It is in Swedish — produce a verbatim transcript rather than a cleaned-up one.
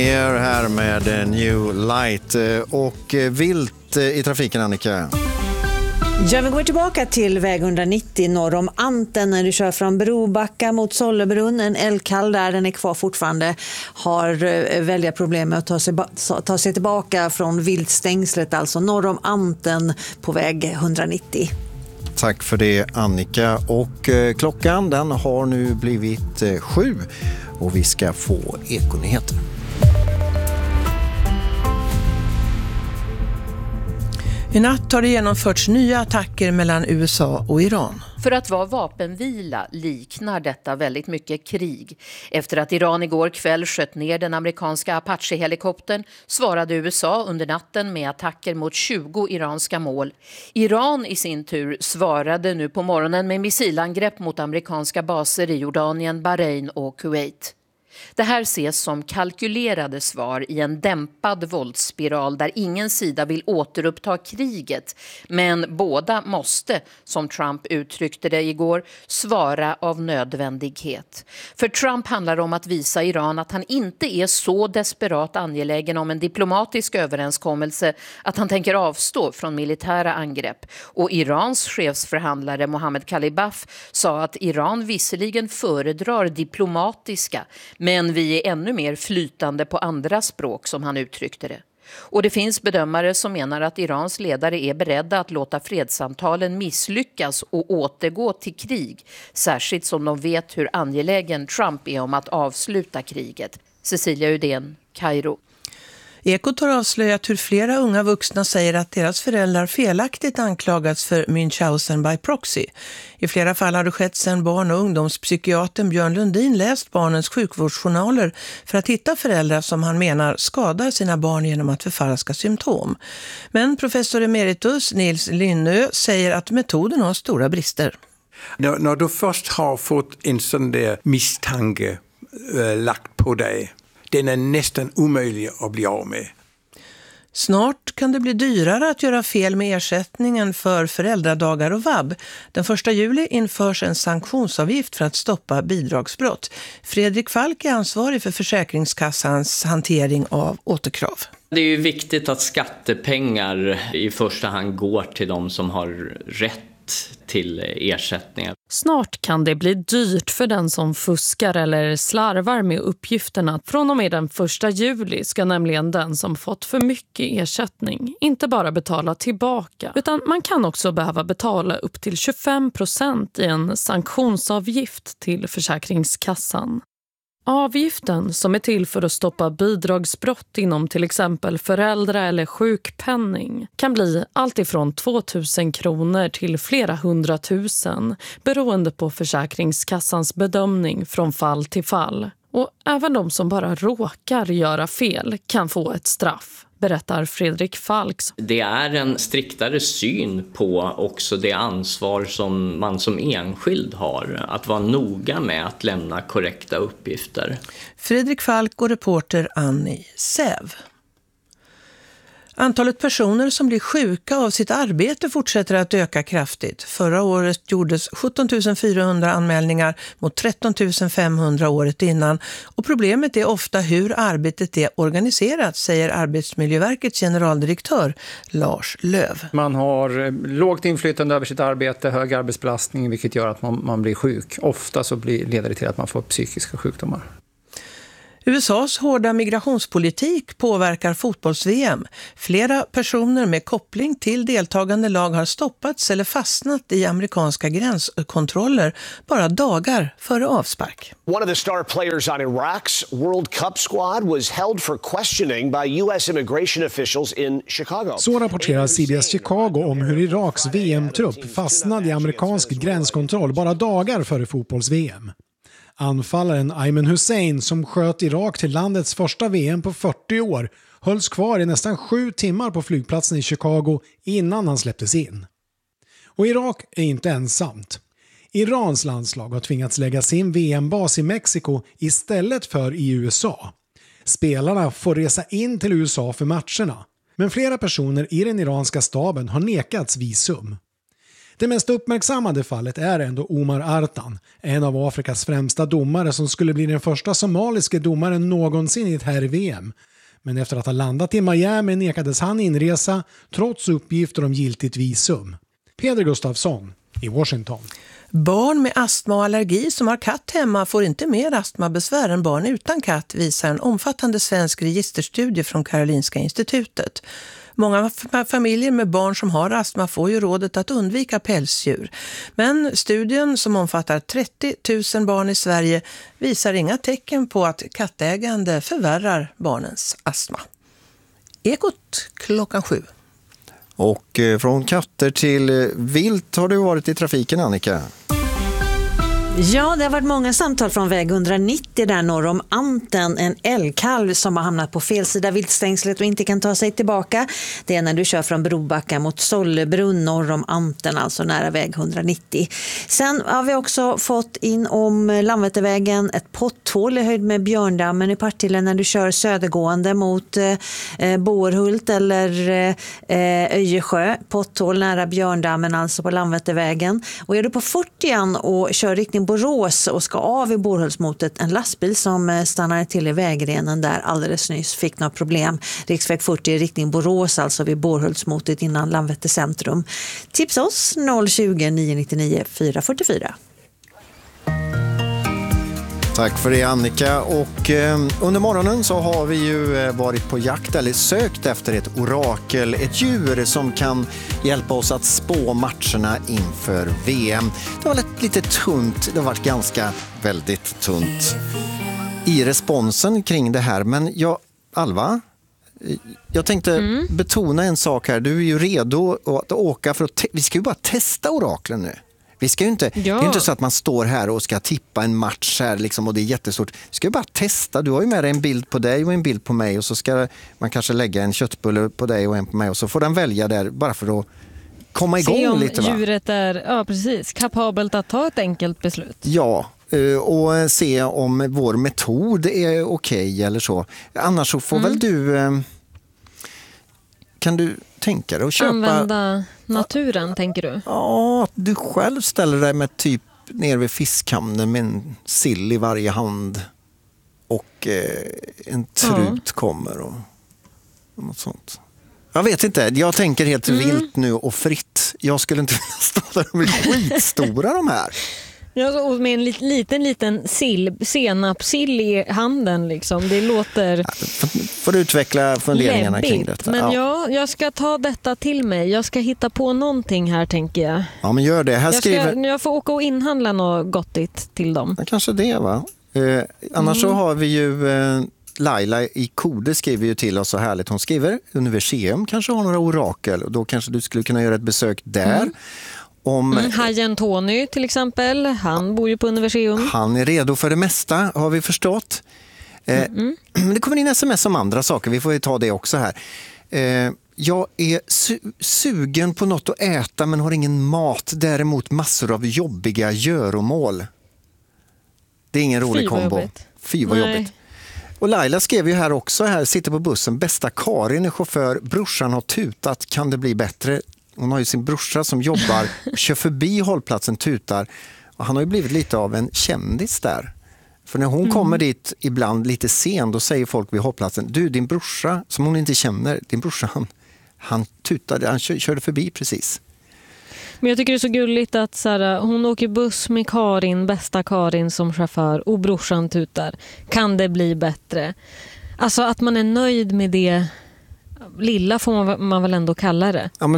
Er här med New Light och vilt i trafiken, Annika. Ja, vi går tillbaka till väg etthundranittio norr om Anten när du kör från Brobacka mot Sollebrunn. En eldkall där, den är kvar fortfarande, har väldiga problem med att ta sig, ta sig tillbaka från viltstängslet, alltså norr om Anten på väg etthundranittio. Tack för det, Annika. Och eh, klockan den har nu blivit eh, sju och vi ska få ekonyheter. I natt har det genomförts nya attacker mellan U S A och Iran. För att vara vapenvila liknar detta väldigt mycket krig. Efter att Iran igår kväll sköt ner den amerikanska Apache-helikoptern svarade U S A under natten med attacker mot tjugo iranska mål. Iran i sin tur svarade nu på morgonen med missilangrepp mot amerikanska baser i Jordanien, Bahrain och Kuwait. Det här ses som kalkylerade svar i en dämpad våldsspiral där ingen sida vill återuppta kriget. Men båda måste, som Trump uttryckte det igår, svara av nödvändighet. För Trump handlar om att visa Iran att han inte är så desperat angelägen om en diplomatisk överenskommelse att han tänker avstå från militära angrepp. Och Irans chefsförhandlare Mohammed Khalibaf sa att Iran visserligen föredrar diplomatiska, men vi är ännu mer flytande på andra språk, som han uttryckte det. Och det finns bedömare som menar att Irans ledare är beredda att låta fredssamtalen misslyckas och återgå till krig, särskilt som de vet hur angelägen Trump är om att avsluta kriget. Cecilia Udén, Kairo. Ekot har avslöjat hur flera unga vuxna säger att deras föräldrar felaktigt anklagats för Münchhausen by proxy. I flera fall har det skett sedan barn- och ungdomspsykiatern Björn Lundin läst barnens sjukvårdsjournaler för att hitta föräldrar som han menar skadar sina barn genom att förfalska symptom. Men professor emeritus Nils Linnö säger att metoden har stora brister. När, när du först har fått en sån där misstanke äh, lagt på dig, den är nästan omöjlig att bli av med. Snart kan det bli dyrare att göra fel med ersättningen för föräldradagar och vab. Den första juli införs en sanktionsavgift för att stoppa bidragsbrott. Fredrik Falk är ansvarig för Försäkringskassans hantering av återkrav. Det är ju viktigt att skattepengar i första hand går till de som har rätt till ersättningar. Snart kan det bli dyrt för den som fuskar eller slarvar med uppgifterna. Från och med den första juli ska nämligen den som fått för mycket ersättning inte bara betala tillbaka, utan man kan också behöva betala upp till tjugofem procent i en sanktionsavgift till Försäkringskassan. Avgiften, som är till för att stoppa bidragsbrott inom till exempel föräldra- eller sjukpenning, kan bli allt ifrån tvåtusen kronor till flera hundratusen beroende på Försäkringskassans bedömning från fall till fall. Och även de som bara råkar göra fel kan få ett straff, berättar Fredrik Falks. Det är en striktare syn på också det ansvar som man som enskild har, att vara noga med att lämna korrekta uppgifter. Fredrik Falk och reporter Annie Säv. Antalet personer som blir sjuka av sitt arbete fortsätter att öka kraftigt. Förra året gjordes sjutton tusen fyrahundra anmälningar mot tretton tusen femhundra året innan. Och problemet är ofta hur arbetet är organiserat, säger Arbetsmiljöverkets generaldirektör Lars Löv. Man har lågt inflytande över sitt arbete, hög arbetsbelastning, vilket gör att man, man blir sjuk. Ofta så blir, leder det till att man får psykiska sjukdomar. U S A:s hårda migrationspolitik påverkar fotbolls-V M. Flera personer med koppling till deltagande lag har stoppats eller fastnat i amerikanska gränskontroller bara dagar före avspark. One of the star players on Iraq's World Cup squad was held for questioning by U S immigration officials in Chicago. Så rapporterar C B S Chicago om hur Iraks V M-trupp fastnade i amerikansk gränskontroll bara dagar före fotbolls-V M. Anfallaren Ayman Hussein, som sköt Irak till landets första V M på fyrtio år, hölls kvar i nästan sju timmar på flygplatsen i Chicago innan han släpptes in. Och Irak är inte ensamt. Irans landslag har tvingats lägga sin V M-bas i Mexiko istället för i U S A. Spelarna får resa in till U S A för matcherna, men flera personer i den iranska staben har nekats visum. Det mest uppmärksammade fallet är ändå Omar Artan, en av Afrikas främsta domare som skulle bli den första somaliske domaren någonsin i ett herr-V M. Men efter att ha landat i Miami nekades han inresa trots uppgifter om giltigt visum. Peder Gustafsson i Washington. Barn med astma och allergi som har katt hemma får inte mer astmabesvär än barn utan katt, visar en omfattande svensk registerstudie från Karolinska institutet. Många familjer med barn som har astma får ju rådet att undvika pälsdjur. Men studien, som omfattar trettio tusen barn i Sverige, visar inga tecken på att kattägande förvärrar barnens astma. Ekot klockan sju. Och från katter till vilt har du varit i trafiken, Annika. Ja, det har varit många samtal från väg etthundranittio där norr om Anten, en älgkalv som har hamnat på fel sida viltstängslet och inte kan ta sig tillbaka. Det är när du kör från Brobacka mot Sollebrunn norr om Anten, alltså nära väg etthundranittio. Sen har vi också fått in om Landvettervägen ett potthål i höjd med Björndammen i Partille när du kör södergående mot eh, Borhult eller eh, Öjesjö. Potthål nära Björndammen, alltså på Landvettervägen. Och är du på fyrtio och kör riktning Borås och ska av i Borhultsmotet, en lastbil som stannade till i vägrenen där alldeles nyss, fick några problem. Riksväg fyrtio i riktning Borås, alltså vid Borhultsmotet innan Landvetter centrum. Tipsa oss noll tjugo, nio nittionio, fyra fyrtiofyra. Tack för det, Annika. Och eh, under morgonen så har vi ju eh, varit på jakt eller sökt efter ett orakel, ett djur som kan hjälpa oss att spå matcherna inför V M. Det var lite, lite tunt, det har varit ganska väldigt tunt i responsen kring det här. Men jag, Alva, jag tänkte mm. betona en sak här. Du är ju redo att åka för att te- vi ska ju bara testa oraklen nu. Vi ska ju inte, ja. Det är inte så att man står här och ska tippa en match här liksom, och det är jättestort. Vi ska ju bara testa. Du har ju med dig en bild på dig och en bild på mig och så ska man kanske lägga en köttbulle på dig och en på mig och så får den välja där bara för att komma igång Se om lite, va? Djuret är ja, precis, kapabelt att ta ett enkelt beslut. Ja, och se om vår metod är okej eller så. Annars så får mm. väl du... Kan du tänka dig att köpa... Använda naturen, ja, tänker du? Ja, du själv ställer dig med typ ner vid fiskhamnen med en sill i varje hand och eh, en trut ja. kommer och, och något sånt. Jag vet inte, jag tänker helt mm. vilt nu och fritt. Jag skulle inte stå där med skitstora de här. Ja, och med en liten, liten sill, senapsill i handen liksom. Det låter... Får du utveckla funderingarna läbbigt kring detta? Men ja. ja, jag ska ta detta till mig. Jag ska hitta på någonting här, tänker jag. Ja, men gör det. Här jag, skriver... ska, jag får åka och inhandla något gottigt till dem. Ja, kanske det, va? Eh, annars mm. så har vi ju... Eh, Laila i Kode skriver ju till oss så härligt. Hon skriver, Universium kanske har några orakel. Och då kanske du skulle kunna göra ett besök där. Mm. Om, mm, Hajen Tony till exempel, han bor ju på Universium. Han är redo för det mesta, har vi förstått. Eh, mm. Det kommer in sms om andra saker, vi får ju ta det också här. Eh, jag är su- sugen på något att äta men har ingen mat. Däremot massor av jobbiga göromål. Det är ingen rolig Fy vad kombo. Jobbigt. Fy vad Nej. jobbigt. Och Laila skrev ju här också, här sitter på bussen. Bästa Karin är chaufför, brorsan har tutat, kan det bli bättre? Hon har ju sin brorsa som jobbar, kör förbi hållplatsen, tutar. Och han har ju blivit lite av en kändis där. För när hon mm. kommer dit ibland lite sen, då säger folk vid hållplatsen, du, din brorsa, som hon inte känner, din brorsa, han, han tutade, han körde förbi precis. Men jag tycker det är så gulligt att så här, hon åker buss med Karin, bästa Karin som chaufför, och brorsan tutar. Kan det bli bättre? Alltså att man är nöjd med det lilla får man, man väl ändå kalla det. Ja, men